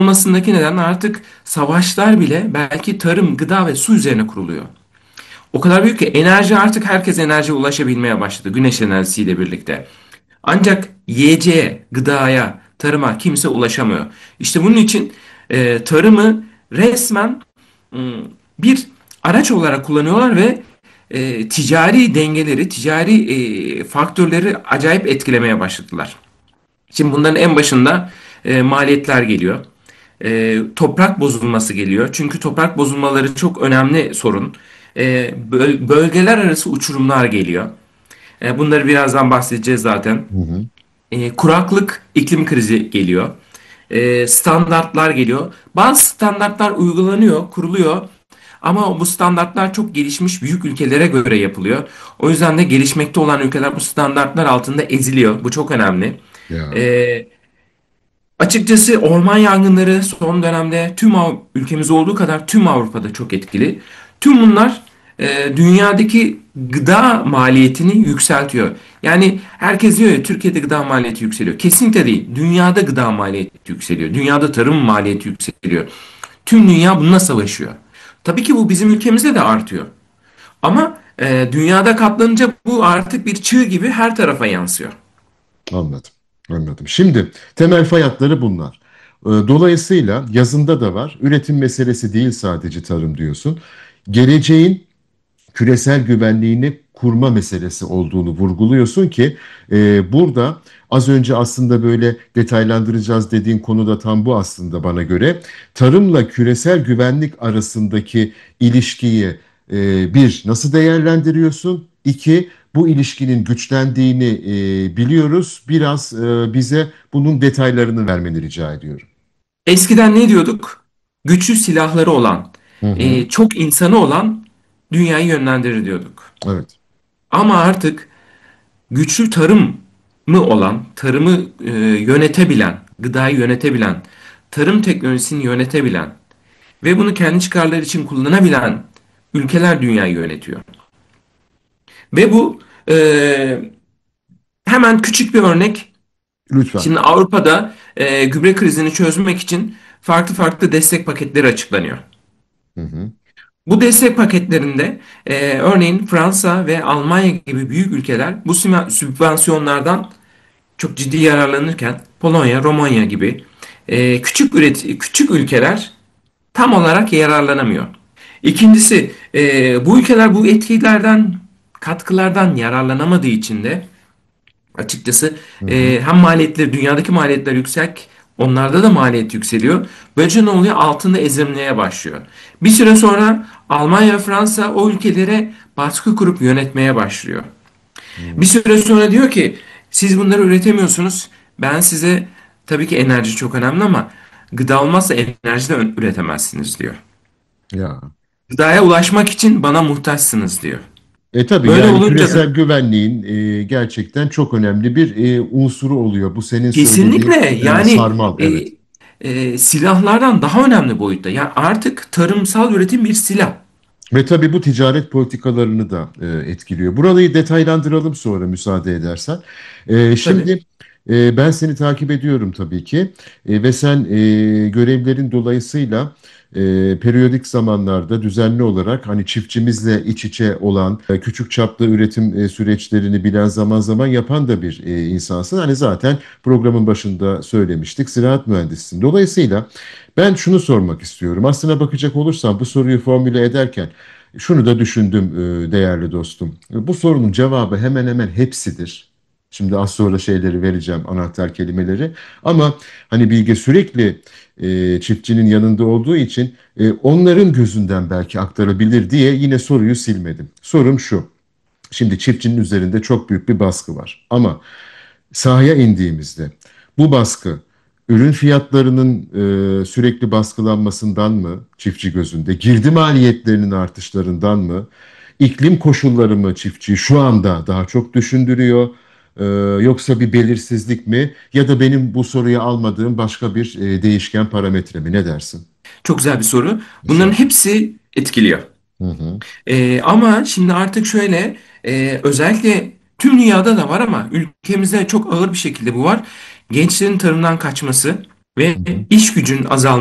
olmasındaki neden artık savaşlar bile belki tarım, gıda ve su üzerine kuruluyor. O kadar büyük ki enerji artık herkes enerjiye ulaşabilmeye başladı güneş enerjisiyle birlikte. Ancak yiyeceğe, gıdaya, tarıma kimse ulaşamıyor. İşte bunun için tarımı resmen bir araç olarak kullanıyorlar ve ticari dengeleri, ticari faktörleri acayip etkilemeye başladılar. Şimdi bunların en başında maliyetler geliyor. Toprak bozulması geliyor. Çünkü toprak bozulmaları çok önemli sorun. Bölgeler arası uçurumlar geliyor. Bunları birazdan bahsedeceğiz zaten. Hı hı. Kuraklık, iklim krizi geliyor. Standartlar geliyor. Bazı standartlar uygulanıyor, kuruluyor. Ama bu standartlar çok gelişmiş büyük ülkelere göre yapılıyor. O yüzden de gelişmekte olan ülkeler bu standartlar altında eziliyor. Bu çok önemli. Ya Ee, Açıkçası orman yangınları son dönemde ülkemizde olduğu kadar tüm Avrupa'da çok etkili. Tüm bunlar dünyadaki gıda maliyetini yükseltiyor. Yani herkes diyor ya Türkiye'de gıda maliyeti yükseliyor. Kesinlikle değil. Dünyada gıda maliyeti yükseliyor. Dünyada tarım maliyeti yükseliyor. Tüm dünya bununla savaşıyor. Tabii ki bu bizim ülkemizde de artıyor. Ama dünyada katlanınca bu artık bir çığ gibi her tarafa yansıyor. anladım. Anladım. Şimdi temel fay hatları bunlar. Dolayısıyla yazında da var. Üretim meselesi değil sadece tarım diyorsun. Geleceğin küresel güvenliğini kurma meselesi olduğunu vurguluyorsun ki burada az önce aslında böyle detaylandıracağız dediğin konu da tam bu aslında bana göre. Tarımla küresel güvenlik arasındaki ilişkiyi bir nasıl değerlendiriyorsun? İki bu ilişkinin güçlendiğini biliyoruz. Biraz bize bunun detaylarını vermeni rica ediyorum. Eskiden ne diyorduk? Güçlü silahları olan, Hı hı. çok insanı olan dünyayı yönlendirir diyorduk. Evet. Ama artık güçlü tarım mı olan, tarımı yönetebilen, gıdayı yönetebilen, tarım teknolojisini yönetebilen ve bunu kendi çıkarları için kullanabilen ülkeler dünyayı yönetiyor. Ve bu hemen küçük bir örnek. Lütfen. Şimdi Avrupa'da gübre krizini çözmek için farklı farklı destek paketleri açıklanıyor. Hı hı. Bu destek paketlerinde örneğin Fransa ve Almanya gibi büyük ülkeler bu sübvansiyonlardan çok ciddi yararlanırken Polonya, Romanya gibi küçük ülkeler tam olarak yararlanamıyor. İkincisi bu ülkeler bu etkilerden katkılardan yararlanamadığı için de açıkçası Hı hı. hem maliyetleri dünyadaki maliyetler yüksek onlarda da maliyet yükseliyor. Böylece ne oluyor? Altında ezilmeye başlıyor. Bir süre sonra Almanya ve Fransa o ülkelere baskı kurup yönetmeye başlıyor. Bir Hı. süre sonra diyor ki siz bunları üretemiyorsunuz. Ben size tabii ki enerji çok önemli ama gıda olmazsa enerji de üretemezsiniz diyor. Ya. Gıdaya ulaşmak için bana muhtaçsınız diyor. Tabii Böyle yani olunca küresel da güvenliğin gerçekten çok önemli bir unsuru oluyor. Bu senin kesinlikle söylediğin yani sarmal, evet. silahlardan daha önemli boyutta. Yani artık tarımsal üretim bir silah. Ve tabii bu ticaret politikalarını da etkiliyor. Burayı detaylandıralım sonra müsaade edersen. Tabii. Şimdi ben seni takip ediyorum tabii ki. Ve sen görevlerin dolayısıyla periyodik zamanlarda düzenli olarak hani çiftçimizle iç içe olan küçük çaplı üretim süreçlerini bilen zaman zaman yapan da bir insansın. Hani zaten programın başında söylemiştik ziraat mühendisisin. Dolayısıyla ben şunu sormak istiyorum. Aslına bakacak olursam bu soruyu formüle ederken şunu da düşündüm değerli dostum. Bu sorunun cevabı hemen hemen hepsidir. Şimdi az sonra şeyleri vereceğim, anahtar kelimeleri. Ama hani Bilge sürekli çiftçinin yanında olduğu için onların gözünden belki aktarabilir diye yine soruyu silmedim. Sorum şu. Şimdi çiftçinin üzerinde çok büyük bir baskı var. Ama sahaya indiğimizde bu baskı ürün fiyatlarının sürekli baskılanmasından mı çiftçi gözünde, girdi maliyetlerinin artışlarından mı, iklim koşulları mı çiftçiyi şu anda daha çok düşündürüyor, e, yoksa bir belirsizlik mi ya da benim bu soruyu almadığım başka bir değişken parametre mi, ne dersin? Çok güzel bir soru. Bunların Estağfurullah. hepsi etkiliyor. Hı hı. Ama şimdi artık şöyle özellikle tüm dünyada da var ama ülkemizde çok ağır bir şekilde bu var. Gençlerin tarımdan kaçması. ve Hı hı. iş gücün azalması